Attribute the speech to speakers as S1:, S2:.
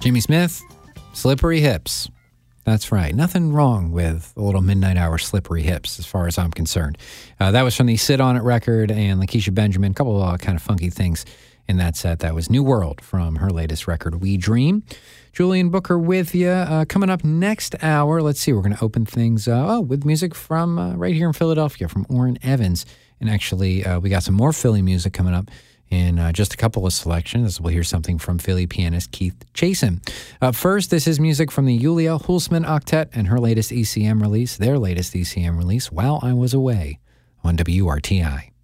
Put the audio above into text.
S1: Jimmy Smith, Slippery Hips. That's right. Nothing wrong with a little Midnight Hour Slippery Hips as far as I'm concerned. That was from the Sit On It record, and Lakeisha Benjamin, a couple of kind of funky things in that set. That was New World from her latest record, We Dream. Julian Booker with you. Coming up next hour, let's see, we're going to open things with music from right here in Philadelphia, from Orrin Evans. And actually, we got some more Philly music coming up in just a couple of selections. We'll hear something from Philly pianist Keith Chasen. First, this is music from the Julia Hulsman Octet and her latest ECM release, their latest ECM release, While I Was Away, on WRTI.